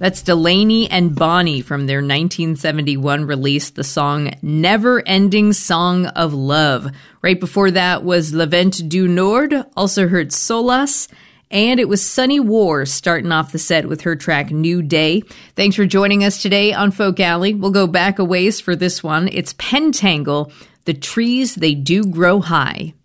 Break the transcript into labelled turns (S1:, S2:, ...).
S1: That's Delaney and Bonnie from their 1971 release, the song Never Ending Song of Love. Right before that was Le Vent du Nord, also heard Solas, and it was Sunny War starting off the set with her track New Day. Thanks for joining us today on Folk Alley. We'll go back a ways for this one. It's Pentangle, The Trees They Do Grow High.